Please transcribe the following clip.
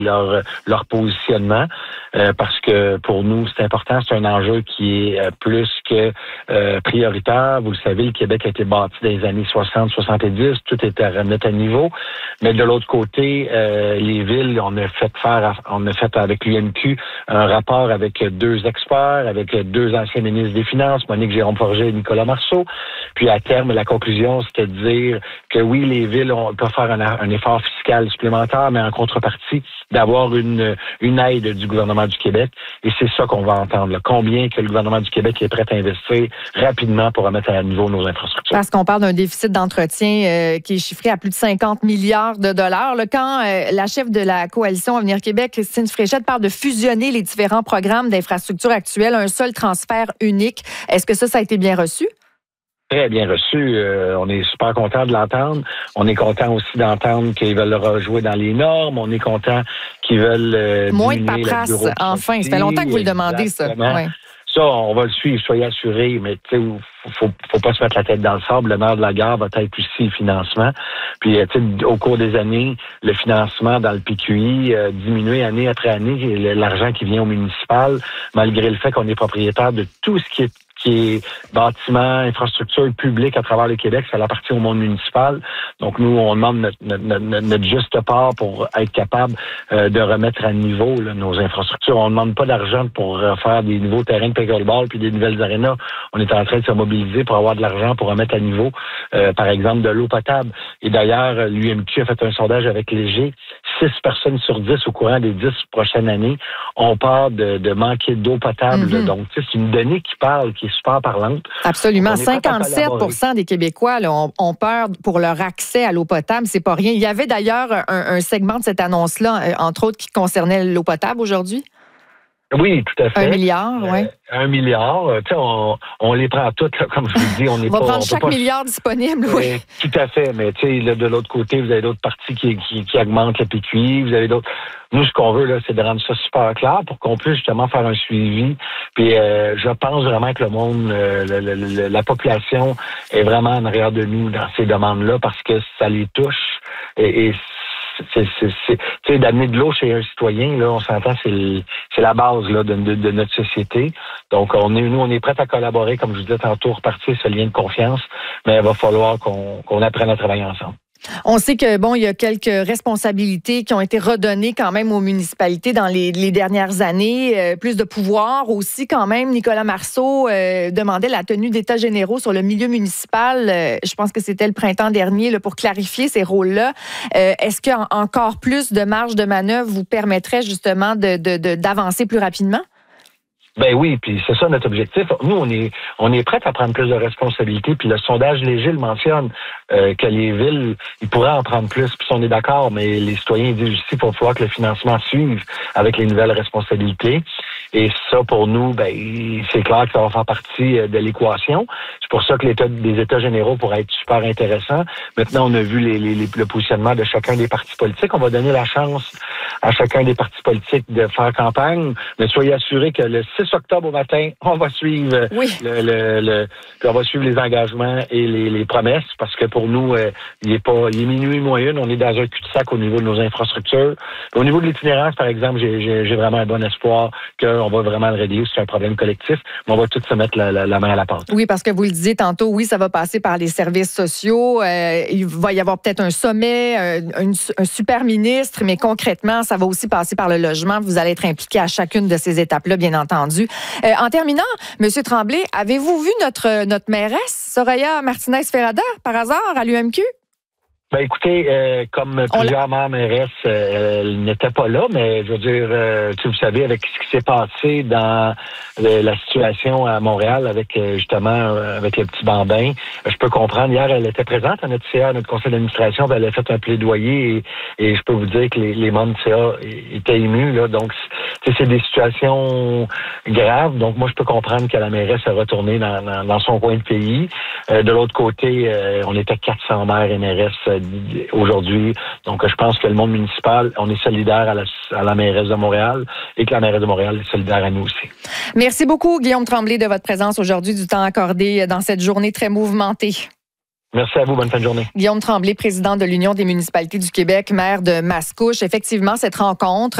leur positionnement, parce que pour nous, c'est important, c'est un enjeu qui est plus que prioritaire. Vous le savez, le Québec a été bâti dans les années 60-70, tout était à remettre à niveau. Mais de l'autre côté, les villes, on a fait avec l'UMQ un rapport avec 2 experts, avec 2 anciens ministres des Finances, Monique Jérôme-Forget et Nicolas Marceau. Puis à terme, la conclusion, c'était de dire que oui, les villes peuvent faire un effort fiscal supplémentaire, mais en contrepartie, d'avoir une aide du gouvernement du Québec. Et c'est ça qu'on va entendre. Là. Combien que le gouvernement du Québec est prêt à investir rapidement pour remettre à niveau nos infrastructures. Parce qu'on parle d'un déficit d'entretien qui est chiffré à plus de 50 milliards de dollars. Là, quand la chef de la coalition Avenir Québec, Christine Fréchette, parle de fusionner les différents programmes d'infrastructures actuels, un seul transfert unique, est-ce que ça a été bien reçu? Très bien reçu. On est super content de l'entendre. On est content aussi d'entendre qu'ils veulent le rejouer dans les normes. On est content qu'ils veulent moins de paperasse, enfin. Ça fait longtemps que vous le demandez, ça. Ouais. Ça, on va le suivre, soyez assurés, mais tu sais, faut pas se mettre la tête dans le sable. Le maire de la gare va être aussi le financement. Puis, tu sais, au cours des années, le financement dans le PQI diminué année après année. L'argent qui vient au municipal, malgré le fait qu'on est propriétaire de tout ce qui est bâtiments, infrastructures publiques à travers le Québec, ça appartient au monde municipal. Donc, nous, on demande notre juste part pour être capable de remettre à niveau là, nos infrastructures. On ne demande pas d'argent pour faire des nouveaux terrains de pickleball puis des nouvelles arénas. On est en train de se mobiliser pour avoir de l'argent pour remettre à niveau, par exemple, de l'eau potable. Et d'ailleurs, l'UMQ a fait un sondage avec Léger. 6 personnes sur 10 au courant des 10 prochaines années ont peur de manquer d'eau potable. Mm-hmm. Donc, c'est une donnée qui parle, qui est super parlante. Absolument. 57% des Québécois là, ont peur pour leur accès à l'eau potable. C'est pas rien. Il y avait d'ailleurs un segment de cette annonce-là, entre autres, qui concernait l'eau potable aujourd'hui. Oui, tout à fait. 1 milliard, oui. 1 milliard. Tu sais, on les prend toutes, là, comme je vous dis. On va prendre chaque milliard disponible, oui. Tout à fait. Mais tu sais, de l'autre côté, vous avez d'autres parties qui augmentent le PQI. Vous avez d'autres. Nous, ce qu'on veut, là, c'est de rendre ça super clair pour qu'on puisse justement faire un suivi. Puis, je pense vraiment que le monde, la population est vraiment en arrière de nous dans ces demandes-là parce que ça les touche. Et c'est d'amener de l'eau chez un citoyen, là, on s'entend, c'est la base là, de notre société. Donc, nous, on est prêts à collaborer, comme je vous disais tantôt, repartir ce lien de confiance, mais il va falloir qu'on apprenne à travailler ensemble. On sait que il y a quelques responsabilités qui ont été redonnées quand même aux municipalités dans les dernières années, plus de pouvoir aussi quand même. Nicolas Marceau demandait la tenue d'états généraux sur le milieu municipal. Je pense que c'était le printemps dernier là, pour clarifier ces rôles-là. Est-ce qu'encore plus de marge de manœuvre vous permettrait justement d'avancer plus rapidement? Ben oui, puis c'est ça notre objectif. Nous, on est prêts à prendre plus de responsabilités. Puis le sondage Léger le mentionne que les villes, ils pourraient en prendre plus. Puis on est d'accord, mais les citoyens disent aussi qu'il faut falloir que le financement suive avec les nouvelles responsabilités. Et ça, pour nous, ben c'est clair que ça va faire partie de l'équation. C'est pour ça que des États généraux pourraient être super intéressants. Maintenant, on a vu le positionnement de chacun des partis politiques. On va donner la chance à chacun des partis politiques de faire campagne. Mais soyez assurés que le 6 octobre au matin, on va suivre on va suivre les engagements et les promesses parce que pour nous, il est minuit moins une. On est dans un cul-de-sac au niveau de nos infrastructures. Au niveau de l'itinérance, par exemple, j'ai vraiment un bon espoir qu'on va vraiment le régler. C'est un problème collectif, mais on va tous se mettre la main à la pâte. Oui, parce que vous le disiez tantôt, oui, ça va passer par les services sociaux. Il va y avoir peut-être un sommet, un super ministre, mais concrètement, ça va aussi passer par le logement. Vous allez être impliqué à chacune de ces étapes-là, bien entendu. En terminant, M. Tremblay, avez-vous vu notre mairesse, Soraya Martinez-Ferrada, par hasard, à l'UMQ? Ben écoutez, comme plusieurs mairesses, elle n'était pas là, mais je veux dire, vous savez, avec ce qui s'est passé dans la situation à Montréal avec justement avec le petit bambin, je peux comprendre. Hier, elle était présente à notre CA, notre conseil d'administration, elle a fait un plaidoyer et je peux vous dire que les membres du CA étaient émus. Là, donc, c'est des situations graves. Donc, moi, je peux comprendre que la mairesse a retourné dans son coin de pays. De l'autre côté, on était 400 maires et mairesses aujourd'hui. Donc, je pense que le monde municipal, on est solidaire à la mairesse de Montréal et que la mairesse de Montréal est solidaire à nous aussi. Merci beaucoup, Guillaume Tremblay, de votre présence aujourd'hui, du temps accordé dans cette journée très mouvementée. Merci à vous. Bonne fin de journée. Guillaume Tremblay, président de l'Union des municipalités du Québec, maire de Mascouche. Effectivement, cette rencontre